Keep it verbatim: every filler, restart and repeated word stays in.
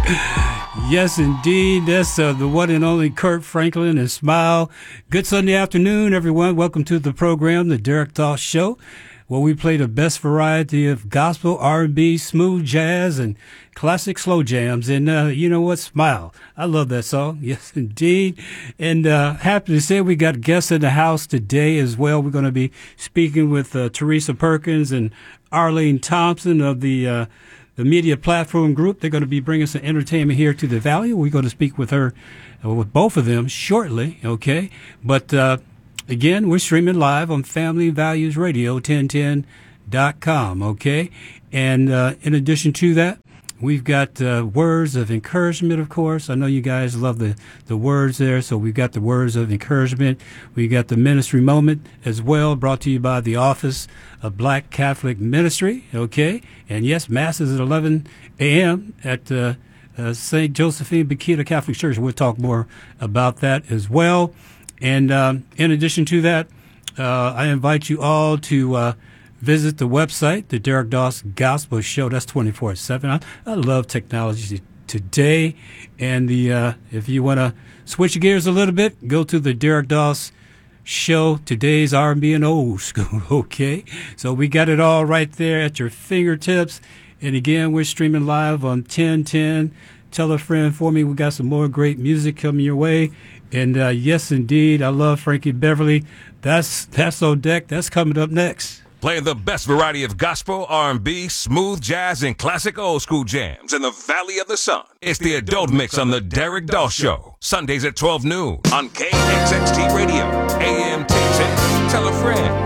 Yes, indeed. That's uh, the one and only Kirk Franklin and Smile. Good Sunday afternoon, everyone. Welcome to the program, The Derek Doss Show, where we play the best variety of gospel, R and B, smooth jazz, and classic slow jams. And uh, you know what? Smile. I love that song. Yes, indeed. And uh, happy to say we got guests in the house today as well. We're going to be speaking with uh, Teresa Perkins and Arlene Thompson of the uh, the Media Platform Group. They're going to be bringing some entertainment here to the Valley. We're going to speak with her, uh, with both of them shortly, okay? But uh, again, we're streaming live on Family Values Radio, ten ten dot com, okay? And uh, in addition to that, we've got uh, words of encouragement, of course. I know you guys love the, the words there, so we've got the words of encouragement. We got the ministry moment as well, brought to you by the Office of Black Catholic Ministry, okay? And yes, Mass is at eleven a.m. at uh, uh, Saint Josephine Bakita Catholic Church. We'll talk more about that as well. And um, in addition to that, uh, I invite you all to uh, visit the website, the Derek Doss Gospel Show. That's twenty-four seven. I, I love technology today. And the uh, if you want to switch gears a little bit, go to the Derek Doss Show, today's R and B and old school, okay? So we got it all right there at your fingertips. And again, we're streaming live on ten ten. Tell a friend for me. We got some more great music coming your way. And uh, yes, indeed, I love Frankie Beverly. That's, that's on deck. That's coming up next. Playing the best variety of gospel, R and B, smooth jazz, and classic old school jams in the Valley of the Sun. It's the Adult Mix on the Derek Doss Show. Sundays at twelve noon on K X X T Radio, A M ten ten. Tell a friend.